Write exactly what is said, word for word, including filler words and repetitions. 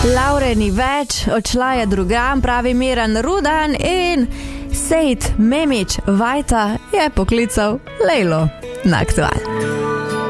Laure ni več, odšla je drugam, pravi Miran Rudan in Sejt Memić Vajta je poklical Lejlo na Aktual.